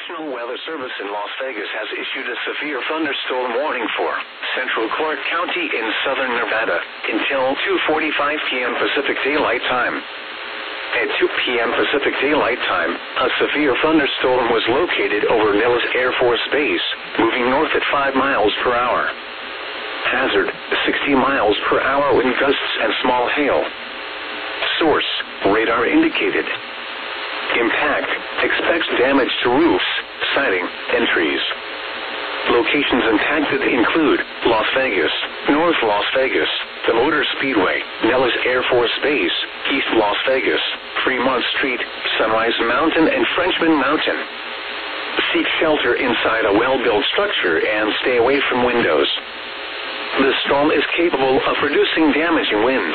National Weather Service in Las Vegas has issued a severe thunderstorm warning for central Clark County in southern Nevada until 2:45 p.m. Pacific Daylight Time. At 2 p.m. Pacific Daylight Time, a severe thunderstorm was located over Nellis Air Force Base, moving north at 5 miles per hour. Hazard, 60 miles per hour wind gusts and small hail. Source, radar indicated. Impact, expects damage to roofs, siding, and trees. Locations impacted include Las Vegas, North Las Vegas, the Motor Speedway, Nellis Air Force Base, East Las Vegas, Fremont Street, Sunrise Mountain, and Frenchman Mountain. Seek shelter inside a well-built structure and stay away from windows. The storm is capable of producing damaging winds.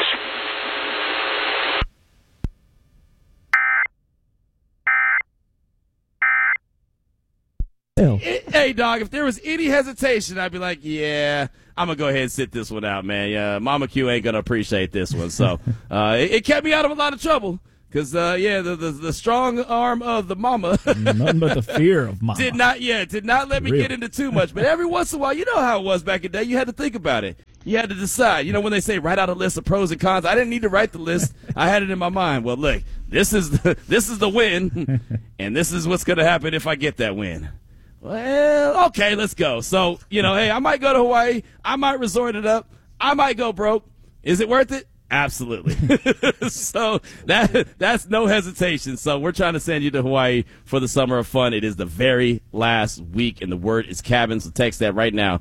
Hey, dog, if there was any hesitation, I'd be like, yeah, I'm going to go ahead and sit this one out, man. Yeah, Mama Q ain't going to appreciate this one. So it kept me out of a lot of trouble because, the strong arm of the mama. Nothing but the fear of mama. Did not let me get into too much. But every once in a while, you know how it was back in the day. You had to think about it. You had to decide. You know, when they say write out a list of pros and cons, I didn't need to write the list. I had it in my mind. Well, look, this is the win, and this is what's going to happen if I get that win. Well, okay, let's go. So, hey, I might go to Hawaii. I might resort it up. I might go broke. Is it worth it? Absolutely. So that's no hesitation. So we're trying to send you to Hawaii for the summer of fun. It is the very last week, and the word is cabin. So text that right now,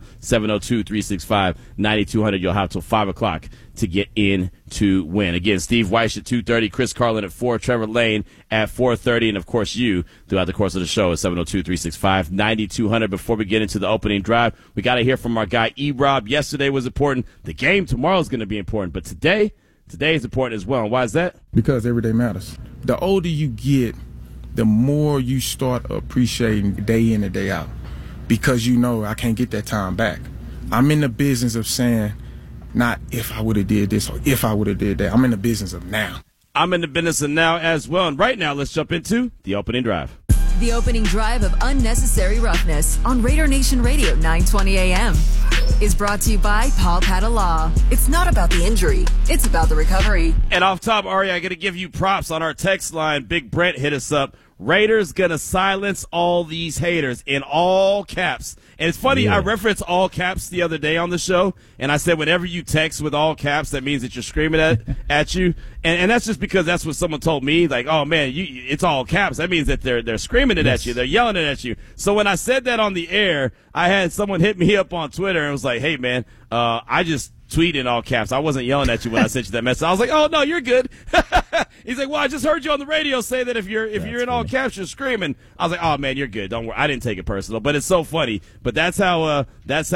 702-365-9200. You'll have till 5 o'clock to get in to win. Again, Steve Weiss at 2:30, Chris Carlin at 4, Trevor Lane at 4:30, and, of course, you throughout the course of the show at 702-365-9200. Before we get into the opening drive, we got to hear from our guy E-Rob. Yesterday was important. The game tomorrow is going to be important, but today is important as well. And why is that? Because every day matters. The older you get, the more you start appreciating day in and day out, because I can't get that time back. I'm in the business of saying, not if I would have did this or if I would have did that. I'm in the business of now. I'm in the business of now as well. And right now, let's jump into the opening drive. The opening drive of Unnecessary Roughness on Raider Nation Radio 920 AM is brought to you by Paul Patta Law. It's not about the injury. It's about the recovery. And off top, Ari, I got to give you props on our text line. Big Brent hit us up. Raiders gonna silence all these haters in all caps. And it's funny, I referenced all caps the other day on the show, and I said whenever you text with all caps, that means that you're screaming at you. And that's just because that's what someone told me, like, oh man, it's all caps. That means that they're screaming it at you, they're yelling it at you. So when I said that on the air, I had someone hit me up on Twitter and was like, hey man, I just tweet in all caps. I wasn't yelling at you when I sent you that message. I was like, oh no, you're good. He's like, well, I just heard you on the radio say that if you're in all caps, you're screaming. I was like, oh man, you're good. Don't worry. I didn't take it personal, but it's so funny. But that's how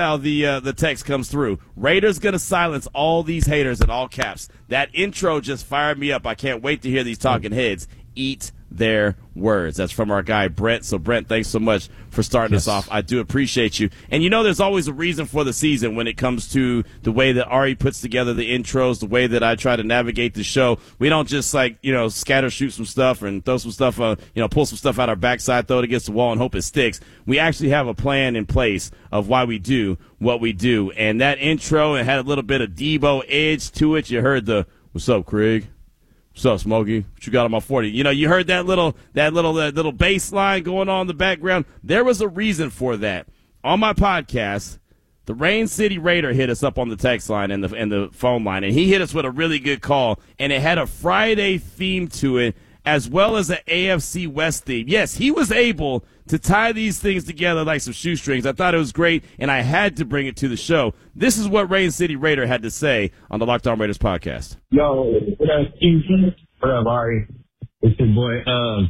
the text comes through. Raiders gonna silence all these haters in all caps. That intro just fired me up. I can't wait to hear these talking heads eat their words. That's from our guy Brent. So Brent, thanks so much for starting us off. I do appreciate you. And there's always a reason for the season when it comes to the way that Ari puts together the intros, the way that I try to navigate the show. We don't just scatter shoot some stuff and throw some stuff, pull some stuff out our backside, throw it against the wall and hope it sticks. We actually have a plan in place of why we do what we do. And that intro, it had a little bit of Debo edge to it. You heard the, what's up, Craig? What's up, Smokey? What you got on my 40? You heard that little bass line going on in the background. There was a reason for that. On my podcast, the Rain City Raider hit us up on the text line and the phone line, and he hit us with a really good call, and it had a Friday theme to it as well as an AFC West theme. Yes, he was able to tie these things together like some shoestrings. I thought it was great, and I had to bring it to the show. This is what Rain City Raider had to say on the Locked On Raiders podcast. Yo, what up, Steve? What up, Ari? It's your boy,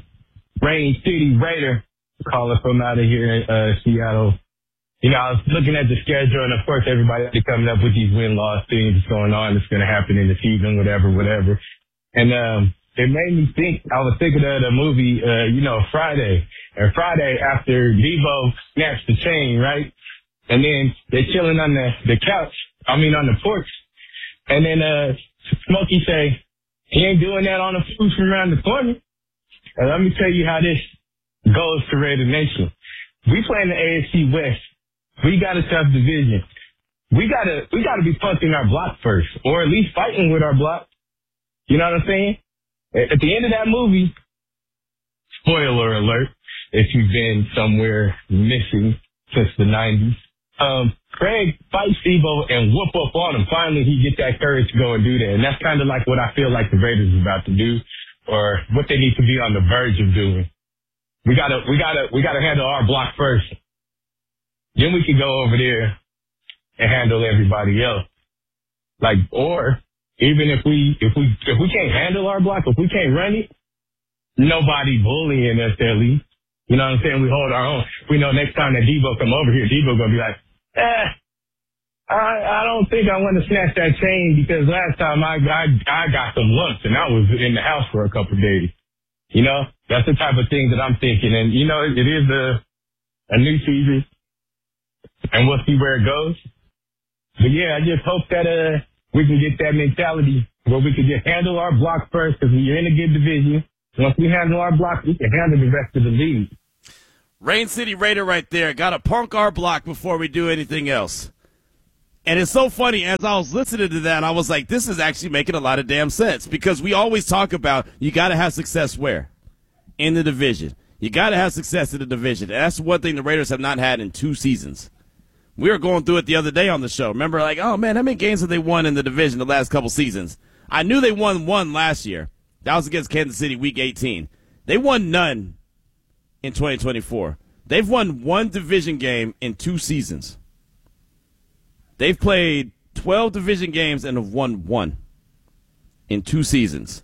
Rain City Raider, calling from out of here in Seattle. I was looking at the schedule, and of course, everybody's coming up with these win-loss things going on. It's going to happen in the season, whatever. And it made me think. I was thinking of the movie, Friday. And Friday, after Debo snaps the chain, right? And then they're chilling on the couch. On the porch. And then Smokey say, he ain't doing that on the food from around the corner. And let me tell you how this goes to Raider Nation. we play in the AFC West. We got a tough division. We gotta be punching our block first, or at least fighting with our block. You know what I'm saying? At the end of that movie, spoiler alert, if you've been somewhere missing since the 90s, Craig fights Steve-O and whoop up on him. Finally, he gets that courage to go and do that. And that's kind of like what I feel like the Raiders is about to do, or what they need to be on the verge of doing. We gotta handle our block first. Then we can go over there and handle everybody else. Like, or even if we can't handle our block, if we can't run it, nobody bullying us at least. You know what I'm saying? We hold our own. We know next time that Debo come over here, Debo gonna be like, I don't think I want to snatch that chain because last time I got some lumps and I was in the house for a couple of days. You know, that's the type of thing that I'm thinking. And, you know, it is a new season and we'll see where it goes. But yeah, I just hope that, we can get that mentality where we can just handle our block first because we're in a good division. Once we handle our block, we can handle the rest of the league. Rain City Raider right there. Got to punk our block before we do anything else. And it's so funny, as I was listening to that, I was like, this is actually making a lot of damn sense because we always talk about you got to have success where? In the division. You got to have success in the division. And that's one thing the Raiders have not had in 2 seasons. We were going through it the other day on the show. Remember, like, oh, man, how many games have they won in the division the last couple seasons? I knew they won one last year. That was against Kansas City, Week 18. They won none in 2024. They've won 1 division game in 2 seasons. They've played 12 division games and have won 1 in 2 seasons.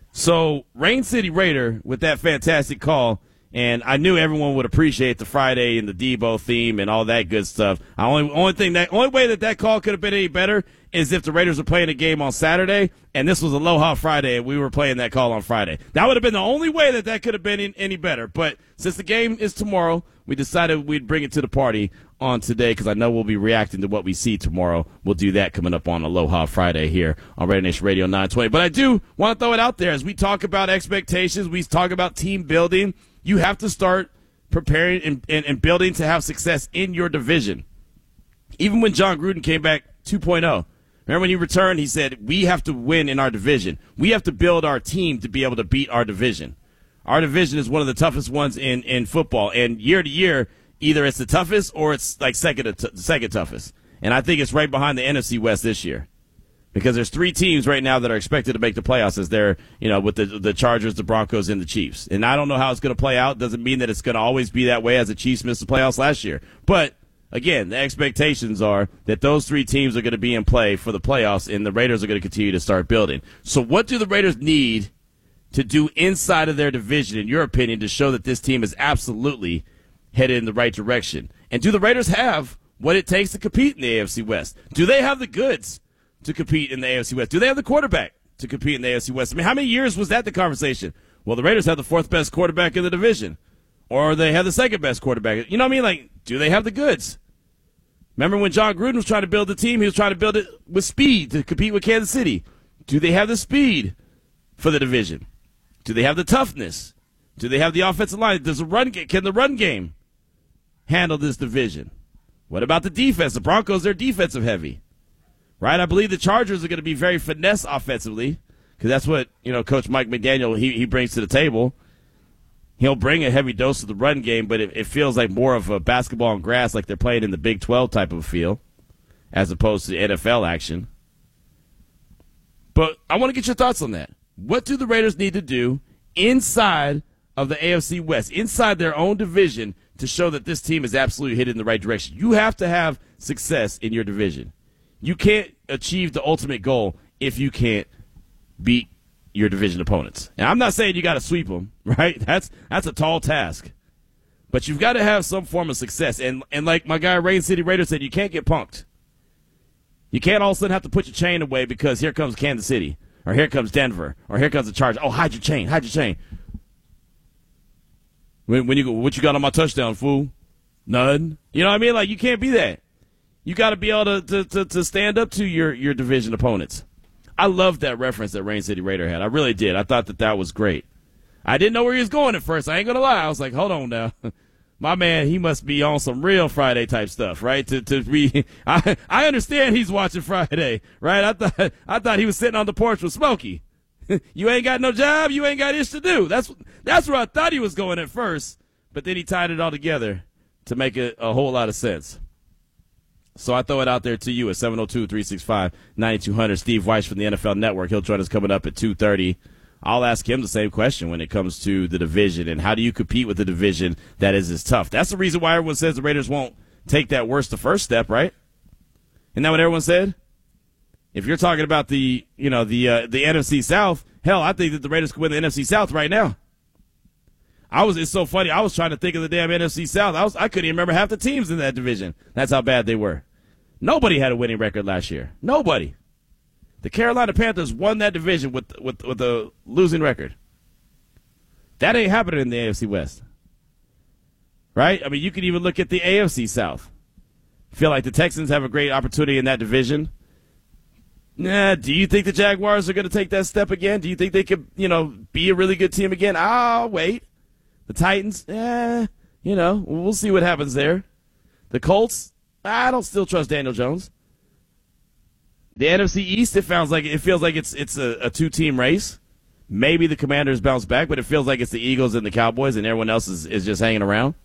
So, Rain City Raider with that fantastic call, and I knew everyone would appreciate the Friday and the Debo theme and all that good stuff. Only way that call could have been any better is if the Raiders were playing a game on Saturday and this was Aloha Friday and we were playing that call on Friday. That would have been the only way that could have been any better. But since the game is tomorrow, we decided we'd bring it to the party on today because I know we'll be reacting to what we see tomorrow. We'll do that coming up on Aloha Friday here on Raider Nation Radio 920. But I do want to throw it out there as we talk about expectations, we talk about team building. You have to start preparing and building to have success in your division. Even when John Gruden came back 2.0, remember when he returned, he said, we have to win in our division. We have to build our team to be able to beat our division. Our division is one of the toughest ones in football. And year to year, either it's the toughest or it's like second toughest. And I think it's right behind the NFC West this year. Because there's 3 teams right now that are expected to make the playoffs as they're, with the Chargers, the Broncos, and the Chiefs. And I don't know how it's going to play out. Doesn't mean that it's going to always be that way as the Chiefs missed the playoffs last year. But, again, the expectations are that those 3 teams are going to be in play for the playoffs, and the Raiders are going to continue to start building. So what do the Raiders need to do inside of their division, in your opinion, to show that this team is absolutely headed in the right direction? And do the Raiders have what it takes to compete in the AFC West? Do they have the goods to compete in the AFC West? Do they have the quarterback to compete in the AFC West? I mean, how many years was that the conversation? Well, the Raiders have the 4th best quarterback in the division. Or they have the 2nd best quarterback. You know what I mean? Like, do they have the goods? Remember when John Gruden was trying to build the team, he was trying to build it with speed to compete with Kansas City. Do they have the speed for the division? Do they have the toughness? Do they have the offensive line? Can the run game handle this division? What about the defense? The Broncos, they're defensive heavy. Right, I believe the Chargers are going to be very finesse offensively because that's what Coach Mike McDaniel he brings to the table. He'll bring a heavy dose of the run game, but it feels like more of a basketball on grass, like they're playing in the Big 12 type of feel, as opposed to NFL action. But I want to get your thoughts on that. What do the Raiders need to do inside of the AFC West, inside their own division, to show that this team is absolutely headed in the right direction? You have to have success in your division. You can't achieve the ultimate goal if you can't beat your division opponents. And I'm not saying you got to sweep them, right? That's a tall task. But you've got to have some form of success. And like my guy Rain City Raider said, you can't get punked. You can't all of a sudden have to put your chain away because here comes Kansas City, or here comes Denver, or here comes the Chargers. Oh, hide your chain. When you go, what you got on my touchdown, fool? None. You know what I mean? Like, you can't be that. You got to be able to stand up to your division opponents. I loved that reference that Rain City Raider had. I really did. I thought that was great. I didn't know where he was going at first. I ain't going to lie. I was like, hold on now. my man, he must be on some real Friday type stuff, right? To be, I understand he's watching Friday, right? I thought he was sitting on the porch with Smokey. You ain't got no job, you ain't got ish to do. That's where I thought he was going at first, but then he tied it all together to make it a whole lot of sense. So I throw it out there to you at 702-365-9200. Steve Weiss from the NFL Network. He'll join us coming up at 2:30. I'll ask him the same question when it comes to the division and how do you compete with a division that is as tough. That's the reason why everyone says the Raiders won't take that worst to first step, right? Isn't that what everyone said? If you're talking about the NFC South, hell, I think that the Raiders could win the NFC South right now. It's so funny. I was trying to think of the damn NFC South. I couldn't even remember half the teams in that division. That's how bad they were. Nobody had a winning record last year. Nobody. The Carolina Panthers won that division with a losing record. That ain't happening in the AFC West. Right? I mean, you can even look at the AFC South. Feel like the Texans have a great opportunity in that division. Nah, do you think the Jaguars are going to take that step again? Do you think they could, be a really good team again? I'll wait. The Titans, we'll see what happens there. The Colts, I don't still trust Daniel Jones. The NFC East, it feels like it's a two-team race. Maybe the Commanders bounce back, but it feels like it's the Eagles and the Cowboys, and everyone else is just hanging around.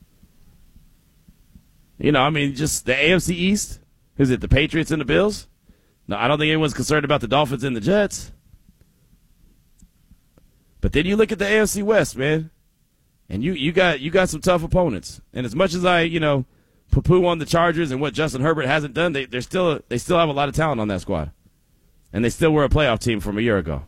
Just the AFC East. Is it the Patriots and the Bills? No, I don't think anyone's concerned about the Dolphins and the Jets. But then you look at the AFC West, man, and you got some tough opponents. And as much as I, poo-poo on the Chargers and what Justin Herbert hasn't done, they still have a lot of talent on that squad. And they still were a playoff team from a year ago.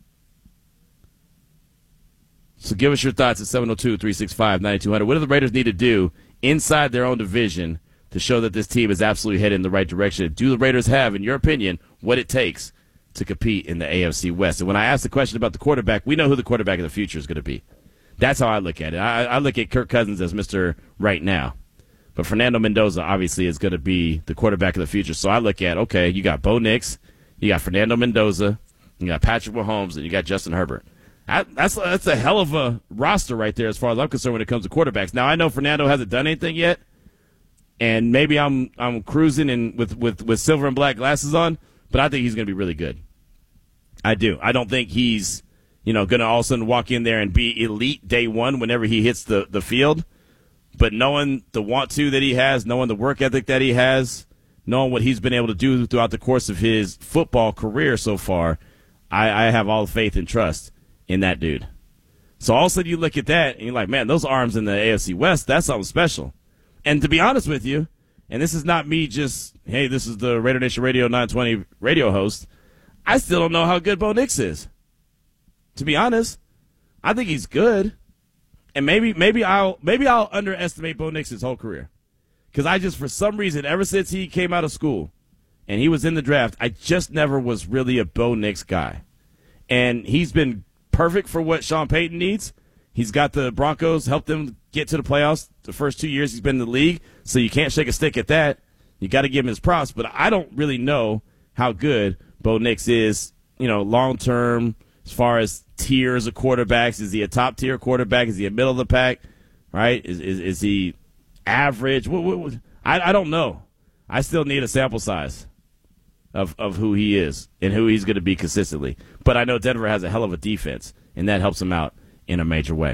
So give us your thoughts at 702-365-9200. What do the Raiders need to do inside their own division to show that this team is absolutely headed in the right direction? Do the Raiders have, in your opinion, what it takes to compete in the AFC West? And when I ask the question about the quarterback, we know who the quarterback of the future is going to be. That's how I look at it. I look at Kirk Cousins as Mr. Right Now. But Fernando Mendoza obviously is going to be the quarterback of the future. So I look at, okay, you got Bo Nix, you got Fernando Mendoza, you got Patrick Mahomes, and you got Justin Herbert. That's a hell of a roster right there as far as I'm concerned when it comes to quarterbacks. Now, I know Fernando hasn't done anything yet, and maybe I'm cruising and with silver and black glasses on, but I think he's going to be really good. I do. I don't think he's going to all of a sudden walk in there and be elite day one whenever he hits the field. But knowing the want-to that he has, knowing the work ethic that he has, knowing what he's been able to do throughout the course of his football career so far, I have all the faith and trust in that dude. So all of a sudden you look at that and you're like, man, those arms in the AFC West, that's something special. And to be honest with you, and this is not me just, hey, this is the Raider Nation Radio 920 radio host, I still don't know how good Bo Nix is. To be honest, I think he's good. And maybe I'll underestimate Bo Nix's whole career. Because I just, for some reason, ever since he came out of school and he was in the draft, I just never was really a Bo Nix guy. And he's been perfect for what Sean Payton needs. He's got the Broncos, helped them get to the playoffs the first 2 years he's been in the league, so you can't shake a stick at that. You got to give him his props, but I don't really know how good Bo Nix is, long-term as far as tiers of quarterbacks. Is he a top-tier quarterback? Is he a middle of the pack, right? Is he average? I don't know. I still need a sample size of who he is and who he's going to be consistently. But I know Denver has a hell of a defense, and that helps him out in a major way.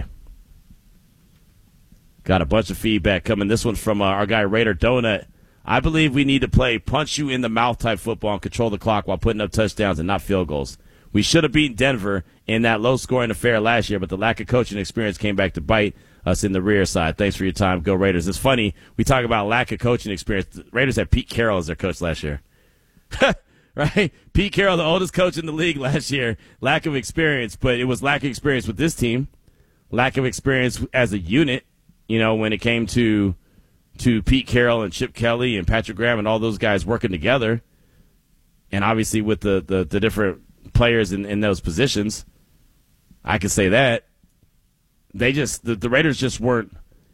Got a bunch of feedback coming. This one's from our guy Raider Donut. I believe we need to play punch-you-in-the-mouth type football and control the clock while putting up touchdowns and not field goals. We should have beaten Denver in that low-scoring affair last year, but the lack of coaching experience came back to bite us in the rear side. Thanks for your time. Go Raiders. It's funny, we talk about lack of coaching experience. The Raiders had Pete Carroll as their coach last year. Right? Pete Carroll, the oldest coach in the league last year. Lack of experience, but it was lack of experience with this team. Lack of experience as a unit, when it came to Pete Carroll and Chip Kelly and Patrick Graham and all those guys working together. And obviously with the different players in those positions, I can say that. The Raiders just weren't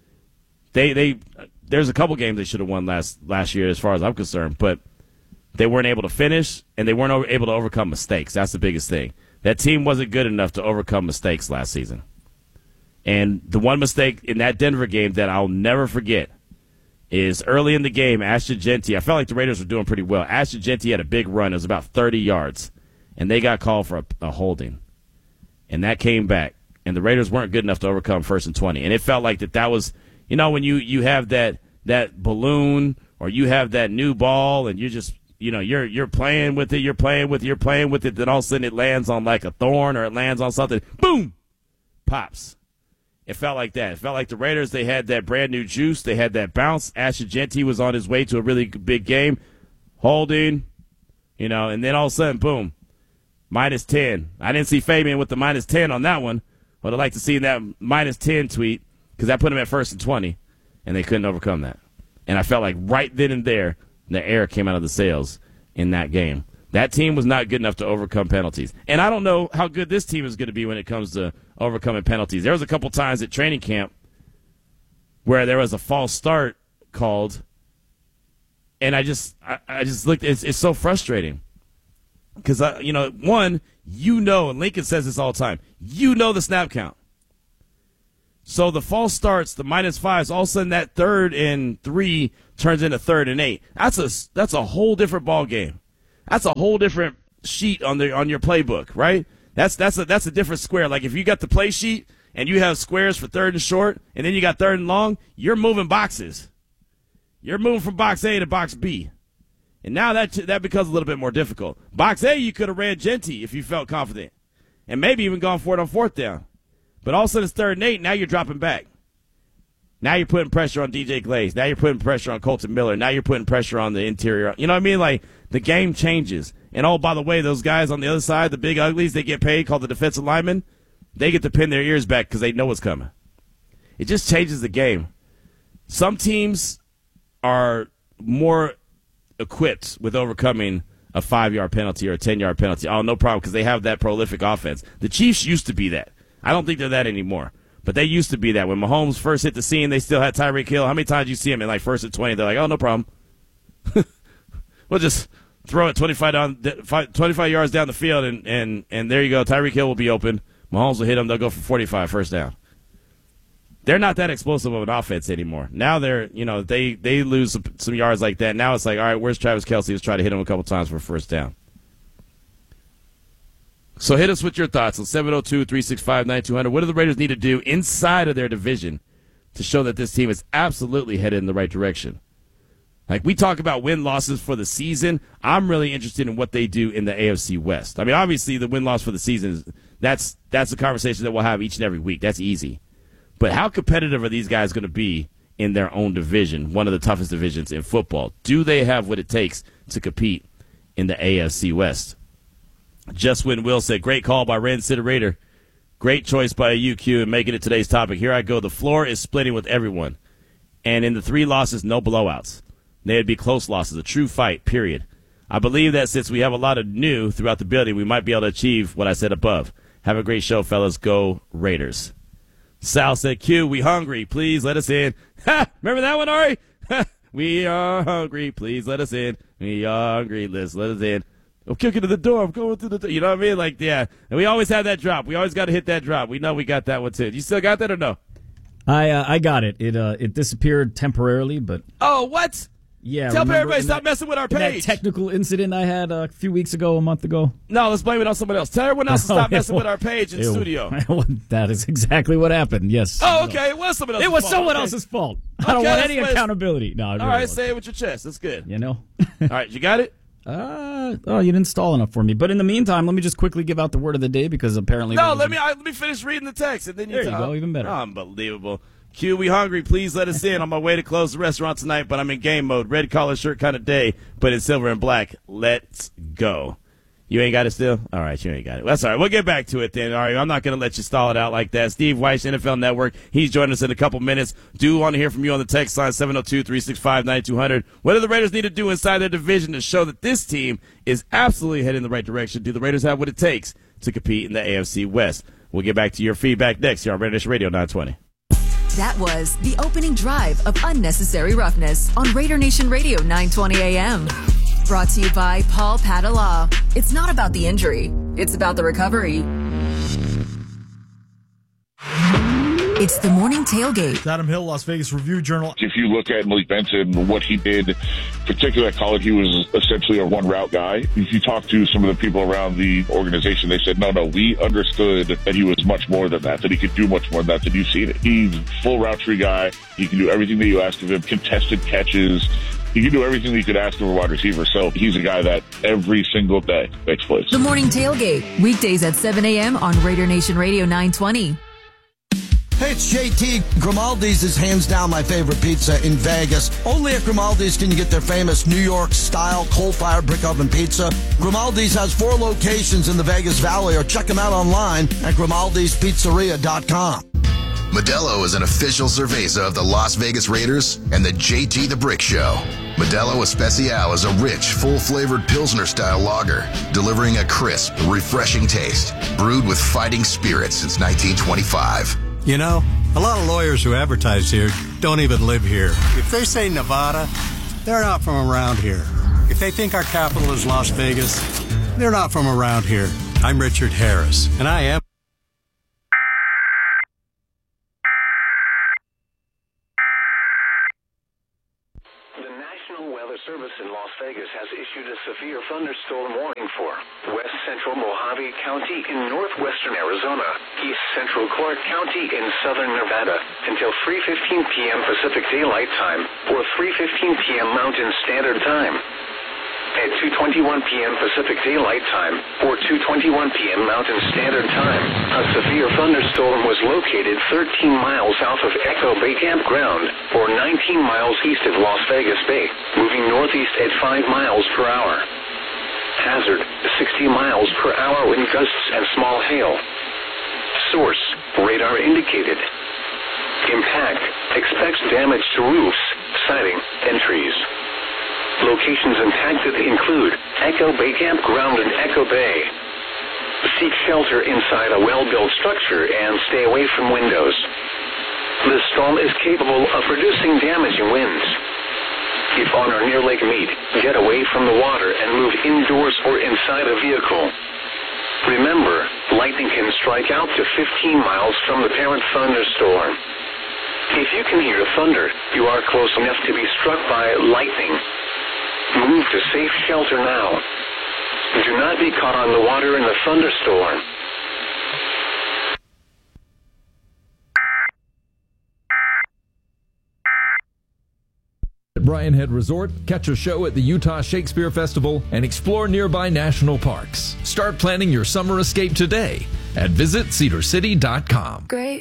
there's a couple games they should have won last year as far as I'm concerned, but they weren't able to finish, and they weren't able to overcome mistakes. That's the biggest thing. That team wasn't good enough to overcome mistakes last season. And the one mistake in that Denver game that I'll never forget is early in the game, Ashton Jeanty, I felt like the Raiders were doing pretty well. Ashton Jeanty had a big run. It was about 30 yards, and they got called for a holding. And that came back, and the Raiders weren't good enough to overcome 1st and 20. And it felt like that was, when you have that balloon or you have that new ball and you just, you're playing with it, then all of a sudden it lands on like a thorn or it lands on something, boom, pops. It felt like that. It felt like the Raiders, they had that brand new juice. They had that bounce. Ashton Jeanty was on his way to a really big game. Holding, and then all of a sudden, boom, -10. I didn't see Fabian with the -10 on that one. But I'd like to see that -10 tweet because that put them at 1st and 20, and they couldn't overcome that. And I felt like right then and there, the air came out of the sails in that game. That team was not good enough to overcome penalties. And I don't know how good this team is going to be when it comes to overcoming penalties. There was a couple times at training camp where there was a false start called, and I just looked. It's so frustrating because and Lincoln says this all the time. The snap count. So the false starts, the -5s, all of a sudden that 3rd and 3 turns into 3rd and 8. That's a whole different ball game. That's a whole different sheet on your playbook, right? That's a different square. Like if you got the play sheet and you have squares for 3rd and short, and then you got 3rd and long, you're moving boxes. You're moving from box A to box B. And now that becomes a little bit more difficult. Box A, you could have ran Jeanty if you felt confident, and maybe even gone for it on 4th down. But all of a sudden it's 3rd and 8, now you're dropping back. Now you're putting pressure on DJ Glaze. Now you're putting pressure on Colton Miller. Now you're putting pressure on the interior. You know what I mean? Like, the game changes. And, oh, by the way, those guys on the other side, the big uglies, they get paid, called the defensive linemen. They get to pin their ears back because they know what's coming. It just changes the game. Some teams are more equipped with overcoming a 5-yard penalty or a 10-yard penalty. Oh, no problem, because they have that prolific offense. The Chiefs used to be that. I don't think they're that anymore. But they used to be that. When Mahomes first hit the scene, they still had Tyreek Hill. How many times do you see him in, 1st and 20? They're like, oh, no problem. We'll just throw it 25 yards down the field, and there you go. Tyreek Hill will be open. Mahomes will hit him. They'll go for 45 1st down. They're not that explosive of an offense anymore. Now they lose some yards like that. Now it's like, all right, where's Travis Kelce? Let's try to hit him a couple times for 1st down. So hit us with your thoughts on 702-365-9200. What do the Raiders need to do inside of their division to show that this team is absolutely headed in the right direction? Like, we talk about win-losses for the season. I'm really interested in what they do in the AFC West. I mean, obviously, the win-loss for the season, that's a conversation that we'll have each and every week. That's easy. But how competitive are these guys going to be in their own division, one of the toughest divisions in football? Do they have what it takes to compete in the AFC West? Just when Will said, great call by Ren Siderator. Great choice by UQ in making it today's topic. Here I go. The floor is splitting with everyone. And in the 3 losses, no blowouts. They'd be close losses, a true fight, period. I believe that since we have a lot of new throughout the building, we might be able to achieve what I said above. Have a great show, fellas. Go Raiders. Sal said, Q, we hungry. Please let us in. Ha! Remember that one, Ari? We are hungry. Please let us in. We are hungry. Let us in. I'm kicking to the door. I'm going through the door. You know what I mean? Like, yeah. And we always have that drop. We always got to hit that drop. We know we got that one, too. You still got that or no? I got it. It disappeared temporarily, but... Oh, what? Yeah. Tell everybody stop messing with our page. That technical incident I had a few weeks ago, a month ago. No, let's blame it on someone else. Tell everyone else to stop messing with our page in the studio. That is exactly what happened, yes. Oh, okay. It was someone else's fault. It was someone else's fault. I don't want any accountability. No, all right, say it with your chest. That's good. You know? All right, you got it? You didn't stall enough for me. But in the meantime, let me just quickly give out the word of the day because apparently... No, let me finish reading the text and then you go, even better. Unbelievable. Q, we hungry. Please let us in. On my way to close the restaurant tonight, but I'm in game mode. Red collar shirt kind of day, but in silver and black. Let's go. You ain't got it still? All right, you ain't got it. That's all right. We'll get back to it then. All right, I'm not going to let you stall it out like that. Steve Weiss, NFL Network. He's joining us in a couple minutes. Do want to hear from you on the text line, 702-365-9200. What do the Raiders need to do inside their division to show that this team is absolutely heading in the right direction? Do the Raiders have what it takes to compete in the AFC West? We'll get back to your feedback next here on Raider Nation Radio 920. That was the opening drive of Unnecessary Roughness on Raider Nation Radio 920 AM. Brought to you by Paul Padala. It's not about the injury, it's about the recovery. It's the Morning Tailgate. Adam Hill, Las Vegas Review-Journal. If you look at Malik Benson, what he did, particularly at college, he was essentially a one-route guy. If you talk to some of the people around the organization, they said, no, we understood that he was much more than that he could do much more than that you've seen it. He's a full route tree guy. He can do everything that you ask of him, contested catches. He can do everything that you could ask of a wide receiver. So he's a guy that every single day makes plays. The Morning Tailgate, weekdays at 7 a.m. on Raider Nation Radio 920. Hey, it's JT. Grimaldi's is hands down my favorite pizza in Vegas. Only at Grimaldi's can you get their famous New York-style coal-fired brick oven pizza. Grimaldi's has 4 locations in the Vegas Valley, or check them out online at Grimaldi'sPizzeria.com. Modelo is an official cerveza of the Las Vegas Raiders and the JT the Brick Show. Modelo Especial is a rich, full-flavored Pilsner-style lager, delivering a crisp, refreshing taste, brewed with fighting spirit since 1925. You know, a lot of lawyers who advertise here don't even live here. If they say Nevada, they're not from around here. If they think our capital is Las Vegas, they're not from around here. I'm Richard Harris, and I am. Service in Las Vegas has issued a severe thunderstorm warning for west central Mojave County in northwestern Arizona, east central Clark County in southern Nevada until 3:15 p.m. Pacific Daylight Time or 3:15 p.m. Mountain Standard Time. At 2:21 p.m. Pacific Daylight Time or 2:21 p.m. Mountain Standard Time, a severe thunderstorm was located 13 miles south of Echo Bay Campground or 19 miles east of Las Vegas Bay, moving northeast at 5 miles per hour. Hazard, 60 miles per hour wind gusts and small hail. Source, radar indicated. Impact, expects damage to roofs, siding, and trees. Locations impacted include Echo Bay Campground and Echo Bay. Seek shelter inside a well-built structure and stay away from windows. This storm is capable of producing damaging winds. If on or near Lake Mead, get away from the water and move indoors or inside a vehicle. Remember, lightning can strike out to 15 miles from the parent thunderstorm. If you can hear thunder, you are close enough to be struck by lightning. Move to safe shelter now. Do not be caught on the water in the thunderstorm. At Brian Head Resort, catch a show at the Utah Shakespeare Festival and explore nearby national parks. Start planning your summer escape today at visitcedarcity.com. Great